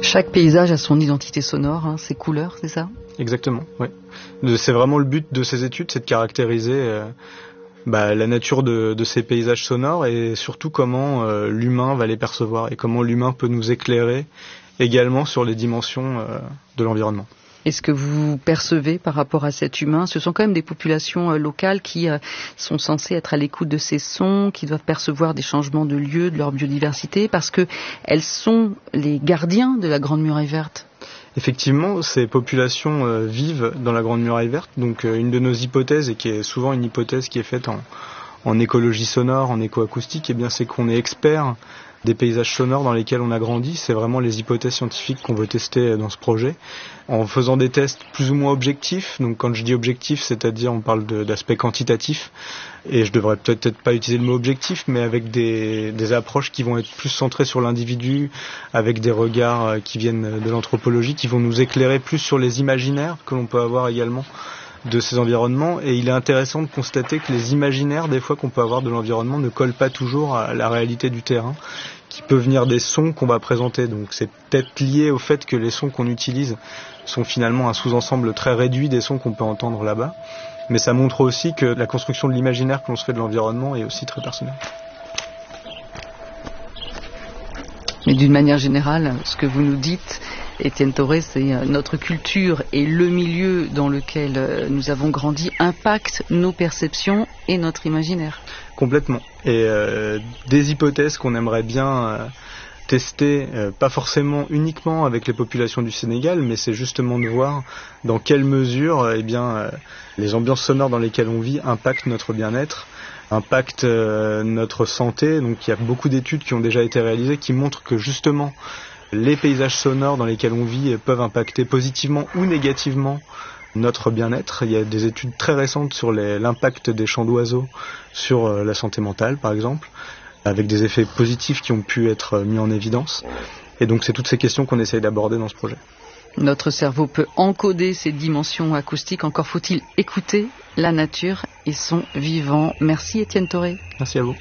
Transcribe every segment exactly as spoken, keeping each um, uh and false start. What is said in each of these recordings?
Chaque paysage a son identité sonore, hein, ses couleurs, c'est ça ? Exactement, oui. C'est vraiment le but de ces études, c'est de caractériser euh, bah, la nature de, de ces paysages sonores et surtout comment euh, l'humain va les percevoir et comment l'humain peut nous éclairer également sur les dimensions euh, de l'environnement. Et ce que vous percevez par rapport à cet humain, ce sont quand même des populations euh, locales qui euh, sont censées être à l'écoute de ces sons, qui doivent percevoir des changements de lieu, de leur biodiversité, parce que elles sont les gardiens de la Grande Muraille Verte. Effectivement, ces populations euh, vivent dans la Grande Muraille Verte. Donc euh, une de nos hypothèses, et qui est souvent une hypothèse qui est faite en, en écologie sonore, en écoacoustique, eh bien c'est qu'on est expert des paysages sonores dans lesquels on a grandi. C'est vraiment les hypothèses scientifiques qu'on veut tester dans ce projet, en faisant des tests plus ou moins objectifs. Donc quand je dis objectif, c'est-à-dire on parle de, d'aspect quantitatif, et je devrais peut-être pas utiliser le mot objectif, mais avec des, des approches qui vont être plus centrées sur l'individu, avec des regards qui viennent de l'anthropologie, qui vont nous éclairer plus sur les imaginaires que l'on peut avoir également de ces environnements. Et il est intéressant de constater que les imaginaires, des fois, qu'on peut avoir de l'environnement ne collent pas toujours à la réalité du terrain, qui peut venir des sons qu'on va présenter. Donc c'est peut-être lié au fait que les sons qu'on utilise sont finalement un sous-ensemble très réduit des sons qu'on peut entendre là-bas. Mais ça montre aussi que la construction de l'imaginaire que l'on se fait de l'environnement est aussi très personnelle. Mais d'une manière générale, ce que vous nous dites, Étienne Thoré, c'est notre culture et le milieu dans lequel nous avons grandi impactent nos perceptions et notre imaginaire. Complètement. Et euh, des hypothèses qu'on aimerait bien euh, tester, euh, pas forcément uniquement avec les populations du Sénégal, mais c'est justement de voir dans quelle mesure euh, eh bien, euh, les ambiances sonores dans lesquelles on vit impactent notre bien-être, impactent euh, notre santé. Donc il y a beaucoup d'études qui ont déjà été réalisées qui montrent que justement les paysages sonores dans lesquels on vit peuvent impacter positivement ou négativement notre bien-être. Il y a des études très récentes sur les, l'impact des chants d'oiseaux sur euh, la santé mentale, par exemple, avec des effets positifs qui ont pu être mis en évidence. Et donc c'est toutes ces questions qu'on essaye d'aborder dans ce projet. Notre cerveau peut encoder ces dimensions acoustiques, encore faut-il écouter la nature et son vivant. Merci Étienne Thoré. Merci à vous.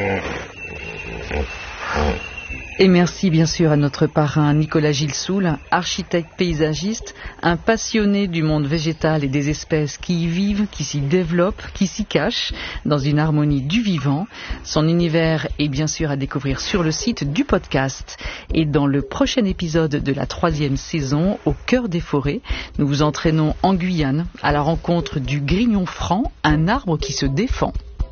Et merci bien sûr à notre parrain Nicolas Gilsoul, architecte paysagiste, un passionné du monde végétal et des espèces qui y vivent, qui s'y développent, qui s'y cachent dans une harmonie du vivant. Son univers est bien sûr à découvrir sur le site du podcast. Et dans le prochain épisode de la troisième saison, au cœur des forêts, nous vous entraînons en Guyane à la rencontre du grignon franc, un arbre qui se défend.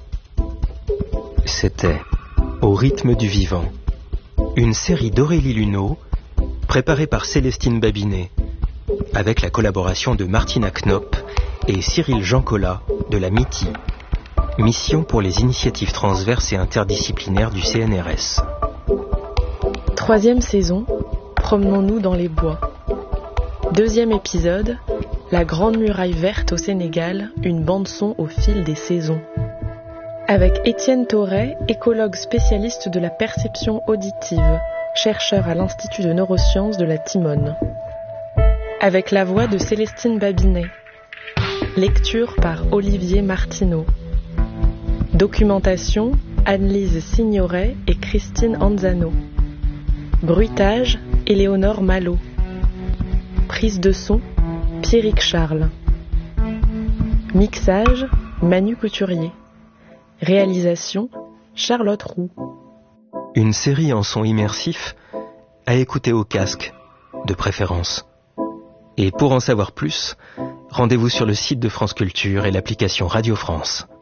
C'était Au rythme du vivant, une série d'Aurélie Luneau, préparée par Célestine Babinet, avec la collaboration de Martina Knopp et Cyril Jancola de la M I T I, Mission pour les initiatives transverses et interdisciplinaires du C N R S. Troisième saison, promenons-nous dans les bois. Deuxième épisode, la Grande Muraille Verte au Sénégal, une bande-son au fil des saisons. Avec Étienne Thoré, écologue spécialiste de la perception auditive, chercheur à l'Institut de neurosciences de la Timone. Avec la voix de Célestine Babinet. Lecture par Olivier Martineau. Documentation, Anne-Lise Signoret et Christine Anzano. Bruitage, Éléonore Malo. Prise de son, Pierrick Charles. Mixage, Manu Couturier. Réalisation, Charlotte Roux. Une série en son immersif à écouter au casque, de préférence. Et pour en savoir plus, rendez-vous sur le site de France Culture et l'application Radio France.